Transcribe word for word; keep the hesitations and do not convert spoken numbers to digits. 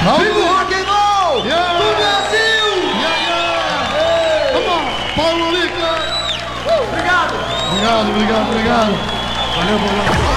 Viva o rock and roll Yeah. do Brasil! Yeah, yeah. Come on, Paulo Lica. Obrigado! Obrigado, obrigado, obrigado. Valeu, valeu.